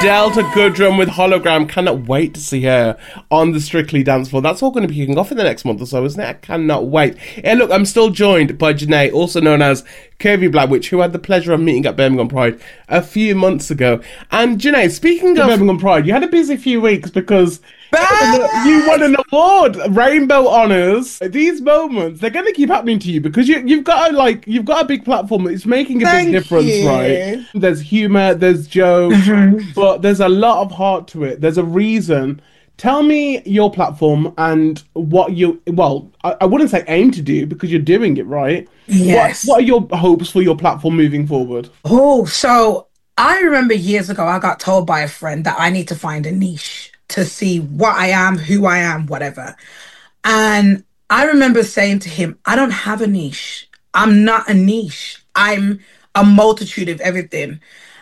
Delta Goodrum with Hologram. Cannot wait to see her on the Strictly dance floor. That's all going to be kicking off in the next month or so, isn't it? I cannot wait. Hey, look, I'm still joined by Janae, also known as Curvy Black Witch, who had the pleasure of meeting at Birmingham Pride a few months ago. And Janae, speaking of Birmingham Pride, you had a busy few weeks because you won an award, Rainbow Honours. These moments, they're going to keep happening to you because you've got a big platform. It's making a big difference, right? There's humour, there's jokes, but there's a lot of heart to it. There's a reason. Tell me your platform and what I wouldn't say aim to do because you're doing it, right? Yes. What are your hopes for your platform moving forward? Oh, so I remember years ago, I got told by a friend that I need to find a niche to see what I am, who I am, whatever. And I remember saying to him, I don't have a niche. I'm not a niche. I'm a multitude of everything.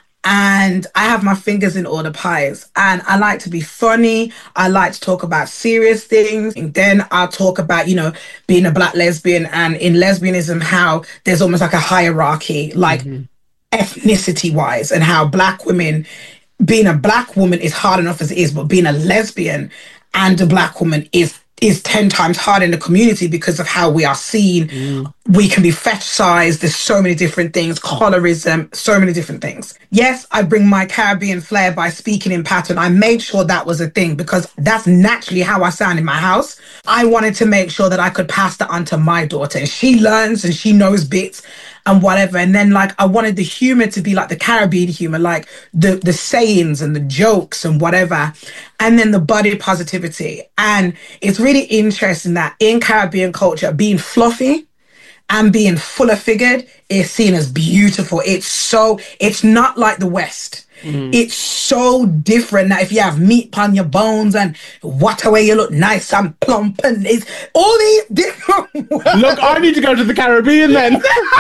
And I have my fingers in all the pies. And I like to be funny. I like to talk about serious things. And then I'll talk about, being a Black lesbian and in lesbianism, how there's almost like a hierarchy, like ethnicity wise, and how Black women, being a Black woman is hard enough as it is, but being a lesbian and a Black woman is 10 times harder in the community because of how we are seen. We can be fetishized. There's so many different things, colorism, so many different things. Yes, I bring my Caribbean flair by speaking in pattern. I made sure that was a thing because that's naturally how I sound in my house. I wanted to make sure that I could pass that on to my daughter, and she learns and she knows bits and whatever. And then I wanted the humor to be like the Caribbean humor, like the sayings and the jokes and whatever. And then the body positivity. And it's really interesting that in Caribbean culture, being fluffy and being fuller figured is seen as beautiful. It's not like the West. It's so different that if you have meat on your bones and what a way you look nice and plump and it's all these different Look, I need to go to the Caribbean then.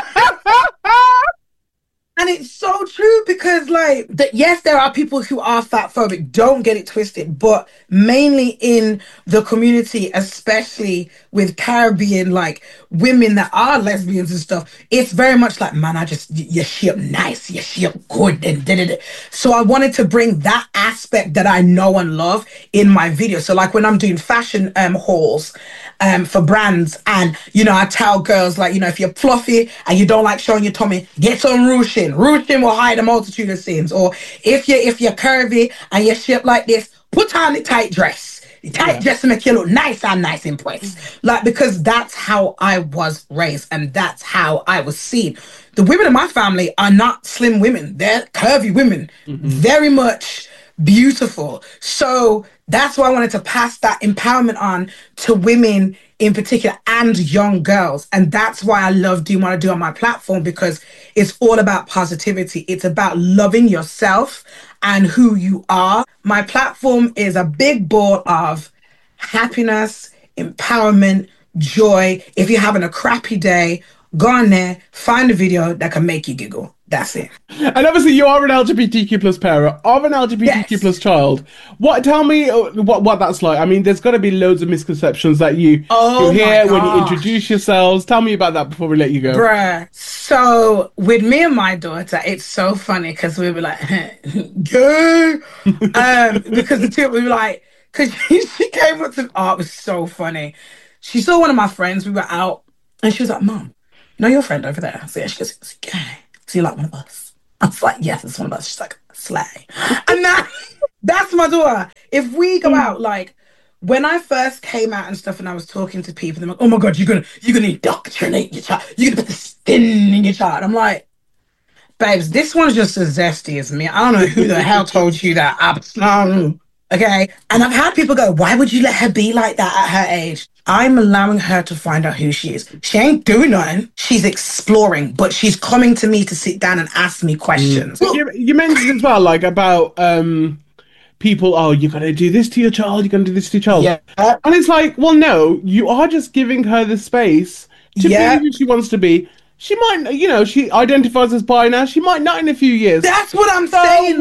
And it's so true because yes, there are people who are fat phobic, don't get it twisted, but mainly in the community, especially with Caribbean, women that are lesbians and stuff, it's very much like, man, you shape nice, you shape good, and da-da-da. So I wanted to bring that aspect that I know and love in my video. So when I'm doing fashion hauls for brands, and I tell girls if you're fluffy and you don't like showing your tummy, get some ruching. Ruching will hide a multitude of sins. Or if you're curvy and you're shaped like this, put on the tight dress. The tight dress to make you look nice and nice in place. Because that's how I was raised and that's how I was seen. The women in my family are not slim women. They're curvy women. Very much beautiful. So that's why I wanted to pass that empowerment on to women in particular and young girls. And that's why I love doing what I do on my platform, because it's all about positivity. It's about loving yourself and who you are. My platform is a big ball of happiness, empowerment, joy. If you're having a crappy day, go on there, find a video that can make you giggle. That's it. And obviously you are an LGBTQ plus parent of an LGBTQ plus child. Tell me what that's like. I mean, there's got to be loads of misconceptions that you hear when you introduce yourselves. Tell me about that before we let you go. Bruh. So with me and my daughter, it's so funny because we were like, gay. Because the two, we were like, because she came up to, it was so funny. She saw one of my friends, we were out, and she was like, Mom, your friend over there? So she goes, it's gay. So you're like one of us? I was like, yes, it's one of us. She's like, slay. And that's my daughter. If we go out, when I first came out and stuff and I was talking to people, they're like, oh my God, you're gonna indoctrinate your child. You're gonna put the skin in your child. I'm like, babes, this one's just as zesty as me. I don't know who the hell told you that. Okay? And I've had people go, why would you let her be like that at her age? I'm allowing her to find out who she is. She ain't doing nothing. She's exploring, but she's coming to me to sit down and ask me questions. You mentioned as well, about people, you're going to do this to your child, you're going to do this to your child. Yeah. And it's like, well, no, you are just giving her the space to be who she wants to be. She might, she identifies as bi now. She might not in a few years. That's what I'm saying.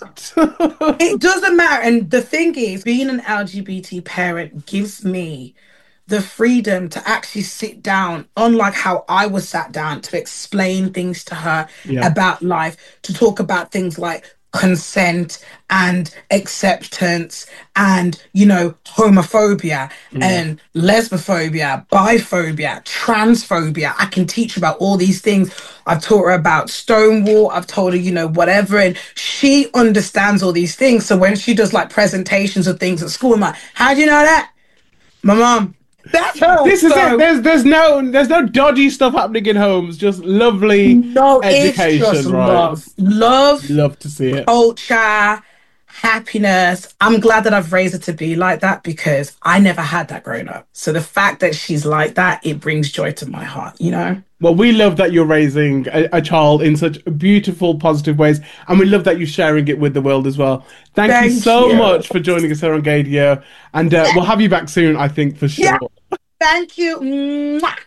It doesn't matter. And the thing is, being an LGBT parent gives me the freedom to actually sit down, unlike how I was sat down, to explain things to her about life, to talk about things like consent and acceptance and, you know, homophobia Mm. and lesbophobia, biphobia, transphobia. I can teach her about all these things. I've taught her about Stonewall. I've told her, you know, whatever. And she understands all these things. So when she does like presentations of things at school, I'm like, how do you know that? My mom. That's her. This is it. So There's no dodgy stuff happening in homes. Just lovely no, it's just education, right? love. Love, Love to see it. culture, happiness. I'm glad that I've raised her to be like that because I never had that growing up. So the fact that she's like that, it brings joy to my heart, you know? Well, we love that you're raising a child in such beautiful, positive ways, and we love that you're sharing it with the world as well. Thank you Thank so you. much for joining us here on Gadio, and we'll have you back soon, I think, for Yeah, sure. thank you. Mwah.